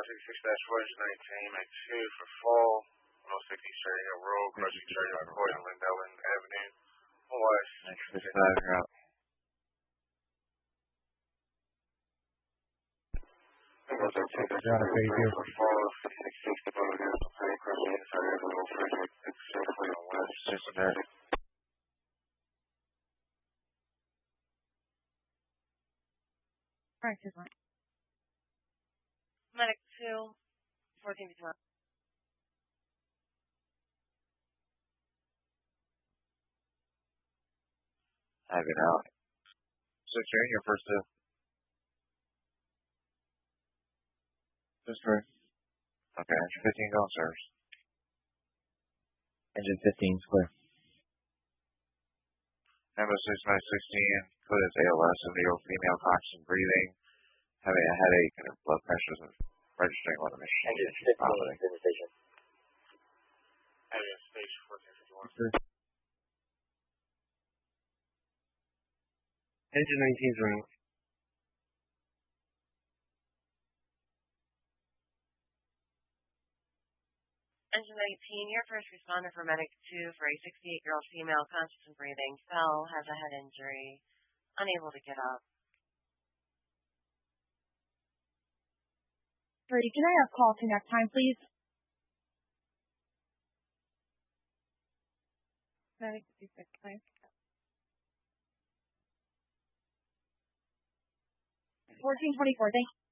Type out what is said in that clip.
66-419, make 2 for fall, 106 East Cherry Hill Road, crossing Cherry Hill Court and Lindell Avenue. West. Next 55 route. John, if they do. For fall, 66 above National Pay, crossing Cherry Hill Road, Frederick, safely on West. Cincinnati. Alright, this one. Medic 2, 14 to 12. Have it out. 6 you're in your first 2. Just for. Okay, engine 15 going, sirs. Engine 15's clear. Number 6916, code is ALS, of the female, constant breathing, having a headache and blood pressure is registering on the machine. Engine 15 in the station. Area station 1451. Engine 19's running. Engine 19, your first responder for Medic 2 for a 68-year-old female, conscious and breathing, fell, has a head injury, unable to get up. Can I have call to next time, please? Medic 26, please. 1424, thank you.